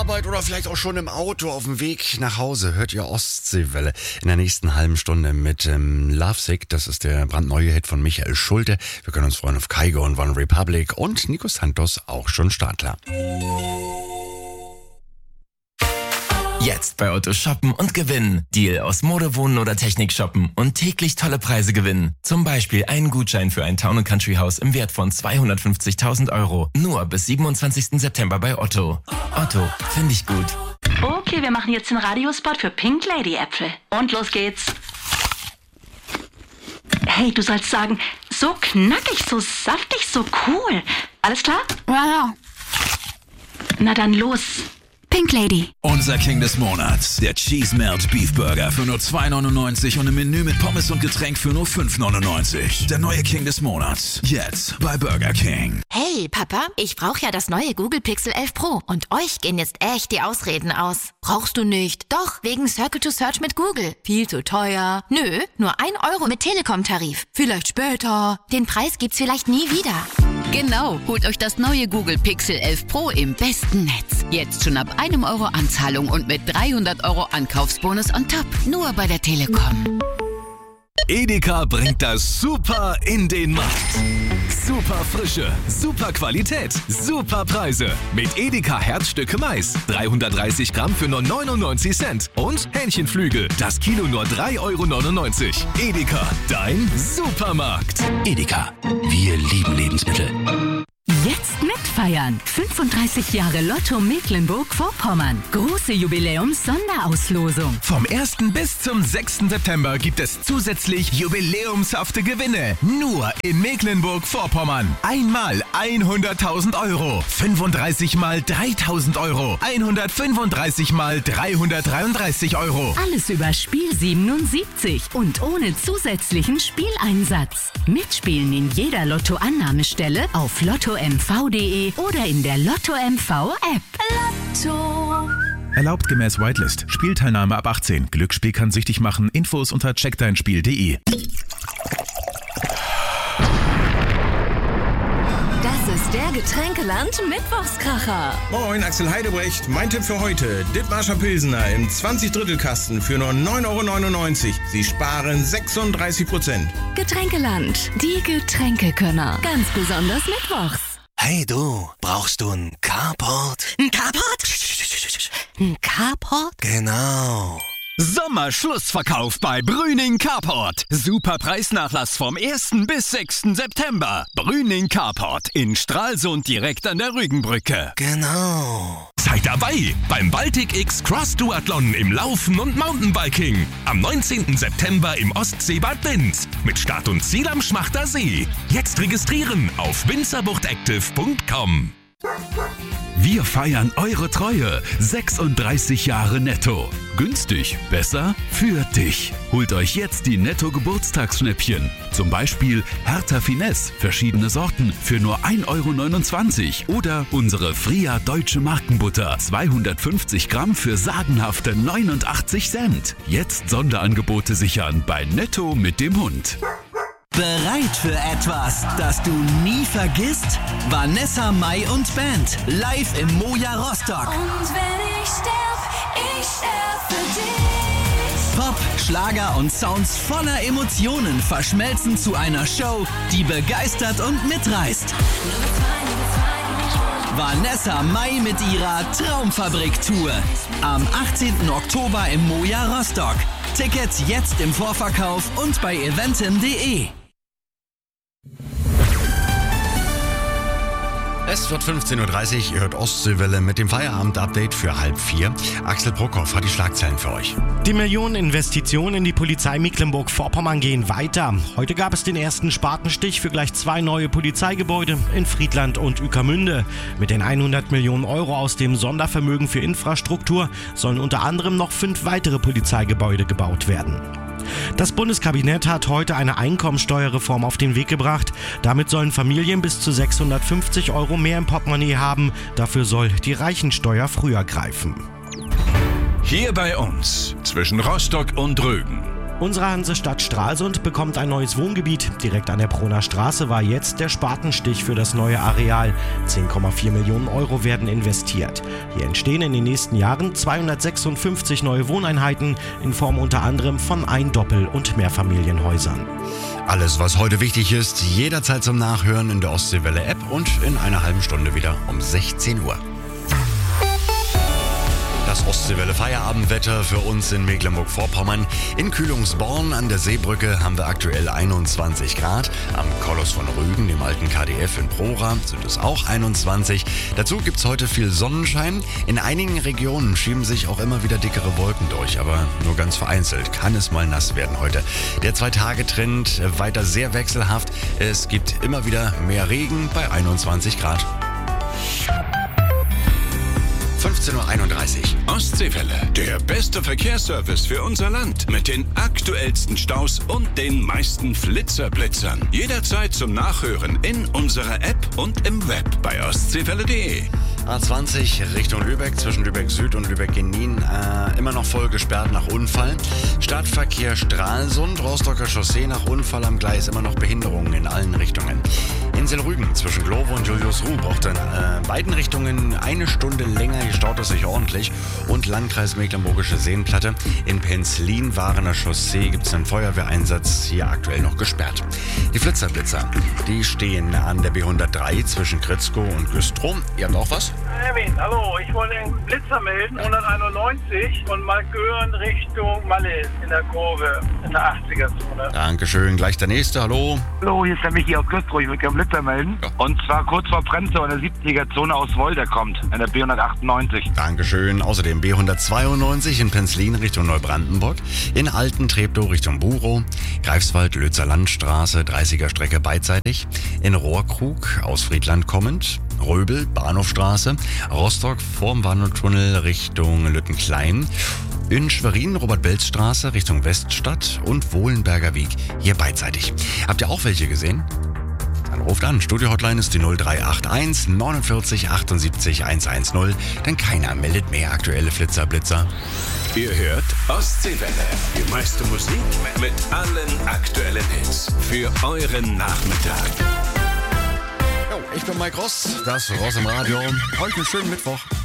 Arbeit oder vielleicht auch schon im Auto auf dem Weg nach Hause hört ihr Ostseewelle in der nächsten halben Stunde mit Lovesick. Das ist der brandneue Hit von Michael Schulte. Wir können uns freuen auf Kygo und One Republic und Nico Santos auch schon startklar. Jetzt bei Otto shoppen und gewinnen. Deal aus Mode, Wohnen oder Technik shoppen und täglich tolle Preise gewinnen. Zum Beispiel einen Gutschein für ein Town & Country Haus im Wert von 250.000 €. Nur bis 27. September bei Otto. Otto, finde ich gut. Okay, wir machen jetzt den Radiospot für Pink Lady Äpfel. Und los geht's. Hey, du sollst sagen, so knackig, so saftig, so cool. Alles klar? Ja. Na dann los. Pink Lady. Unser King des Monats, der Cheese Melt Beef Burger für nur $2,99 und im Menü mit Pommes und Getränk für nur $5,99. Der neue King des Monats, jetzt bei Burger King. Hey Papa, ich brauche ja das neue Google Pixel 11 Pro und euch gehen jetzt echt die Ausreden aus. Brauchst du nicht? Doch, wegen Circle to Search mit Google. Viel zu teuer. Nö, nur 1 € mit Telekom-Tarif. Vielleicht später. Den Preis gibt's vielleicht nie wieder. Genau, holt euch das neue Google Pixel 11 Pro im besten Netz. Jetzt schon ab 1 € Anzahlung und mit 300 € Ankaufsbonus on top. Nur bei der Telekom. Edeka bringt das Super in den Markt. Super Frische, super Qualität, super Preise. Mit Edeka Herzstücke Mais, 330 Gramm für nur 99 Cent. Und Hähnchenflügel, das Kilo nur 3,99 €. Edeka, dein Supermarkt. Edeka, wir lieben Lebensmittel. Jetzt mitfeiern. 35 Jahre Lotto Mecklenburg-Vorpommern. Große Jubiläums-Sonderauslosung. Vom 1. bis zum 6. September gibt es zusätzlich jubiläumshafte Gewinne. Nur in Mecklenburg-Vorpommern. Einmal 100.000 €, 35 mal 3.000 €, 135 mal 333 €. Alles über Spiel 77 und ohne zusätzlichen Spieleinsatz. Mitspielen in jeder Lotto-Annahmestelle auf lottomv.de oder in der Lotto MV App. Lotto. Erlaubt gemäß Whitelist. Spielteilnahme ab 18. Glücksspiel kann süchtig machen. Infos unter checkdeinspiel.de. Das ist der Getränkeland-Mittwochskracher. Moin, Axel Heidebrecht. Mein Tipp für heute: Dithmarscher Pilsener im 20-Drittel-Kasten für nur 9,99 €. Sie sparen 36%. Getränkeland, die Getränkekönner. Ganz besonders mittwochs. Hey du, brauchst du einen Carport? Ein Carport? Ein Carport? Genau. Sommerschlussverkauf bei Brüning Carport. Super Preisnachlass vom 1. bis 6. September. Brüning Carport in Stralsund direkt an der Rügenbrücke. Genau. Seid dabei beim Baltic X Cross Duathlon im Laufen und Mountainbiking. Am 19. September im Ostseebad Binz. Mit Start und Ziel am Schmachter See. Jetzt registrieren auf winzerbuchtactive.com. Wir feiern eure Treue. 36 Jahre Netto. Günstig, besser, für dich. Holt euch jetzt die Netto-Geburtstagsschnäppchen. Zum Beispiel Hertha Finesse, verschiedene Sorten, für nur 1,29 € oder unsere Fria Deutsche Markenbutter, 250 Gramm für sagenhafte 89 Cent. Jetzt Sonderangebote sichern bei Netto mit dem Hund. Bereit für etwas, das du nie vergisst? Vanessa Mai und Band, live im Moja Rostock. Und wenn ich sterb für dich. Pop, Schlager und Sounds voller Emotionen verschmelzen zu einer Show, die begeistert und mitreißt. Vanessa Mai mit ihrer Traumfabrik-Tour. Am 18. Oktober im Moja Rostock. Tickets jetzt im Vorverkauf und bei eventim.de. Es wird 15:30 Uhr, ihr hört Ostseewelle mit dem Feierabend-Update für 3:30. Axel Brockhoff hat die Schlagzeilen für euch. Die Millioneninvestitionen in die Polizei Mecklenburg-Vorpommern gehen weiter. Heute gab es den ersten Spatenstich für gleich 2 neue Polizeigebäude in Friedland und Ueckermünde. Mit den 100 Millionen € aus dem Sondervermögen für Infrastruktur sollen unter anderem noch 5 weitere Polizeigebäude gebaut werden. Das Bundeskabinett hat heute eine Einkommensteuerreform auf den Weg gebracht. Damit sollen Familien bis zu 650 € mehr im Portemonnaie haben. Dafür soll die Reichensteuer früher greifen. Hier bei uns, zwischen Rostock und Rügen. Unsere Hansestadt Stralsund bekommt ein neues Wohngebiet. Direkt an der Brunner Straße war jetzt der Spatenstich für das neue Areal. 10,4 Millionen Euro werden investiert. Hier entstehen in den nächsten Jahren 256 neue Wohneinheiten in Form unter anderem von Ein-Doppel- und Mehrfamilienhäusern. Alles, was heute wichtig ist, jederzeit zum Nachhören in der Ostseewelle-App und in einer halben Stunde wieder um 16 Uhr. Das Ostseewelle-Feierabendwetter für uns in Mecklenburg-Vorpommern. In Kühlungsborn an der Seebrücke haben wir aktuell 21 Grad. Am Koloss von Rügen, dem alten KDF in Prora, sind es auch 21. Dazu gibt es heute viel Sonnenschein. In einigen Regionen schieben sich auch immer wieder dickere Wolken durch, aber nur ganz vereinzelt kann es mal nass werden heute. Der 2-Tage-Trend weiter sehr wechselhaft. Es gibt immer wieder mehr Regen bei 21 Grad. 15.31 Uhr. Ostseewelle, der beste Verkehrsservice für unser Land. Mit den aktuellsten Staus und den meisten Flitzerblitzern. Jederzeit zum Nachhören in unserer App und im Web bei ostseewelle.de. A20 Richtung Lübeck, zwischen Lübeck Süd und Lübeck-Genin, immer noch voll gesperrt nach Unfall. Stadtverkehr Stralsund, Rostocker Chaussee nach Unfall am Gleis, immer noch Behinderungen in allen Richtungen. Insel Rügen zwischen Glovo und Julius-Ruh braucht in beiden Richtungen eine Stunde länger, hier staut es sich ordentlich. Und Landkreis Mecklenburgische Seenplatte. In Penzlin, Warener Chaussee, gibt es einen Feuerwehreinsatz, hier aktuell noch gesperrt. Die Flitzerblitzer, die stehen an der B103 zwischen Kritzkow und Güstrow. Ihr habt auch was? Erwin, hallo, ich wollte den Blitzer melden, 191 von Malkören Richtung Malle in der Kurve, in der 80er-Zone. Dankeschön, gleich der nächste, hallo. Hallo, hier ist der Michi aus Güstrow, ich will gerne Blitzer melden. Ja. Und zwar kurz vor Prenzlau in der 70er-Zone aus Wolder kommt, in der B198. Dankeschön, außerdem B192 in Penzlin Richtung Neubrandenburg, in Alten-Treptow Richtung Burow, Greifswald, Lötzer Landstraße, 30er Strecke beidseitig, in Rohrkrug aus Friedland kommend, Röbel, Bahnhofstraße, Rostock vorm Bahnhoftunnel Richtung Lüttenklein, in Schwerin, Robert-Belz-Straße Richtung Weststadt und Wohlenberger Weg hier beidseitig. Habt ihr auch welche gesehen? Dann ruft an. Studio-Hotline ist die 0381 49 78 110, denn keiner meldet mehr aktuelle Flitzer-Blitzer. Ihr hört Ostseewelle. Die meiste Musik mit allen aktuellen Hits für euren Nachmittag. Ich bin Mike Ross, das Ross im Radio. Heute einen schönen Mittwoch.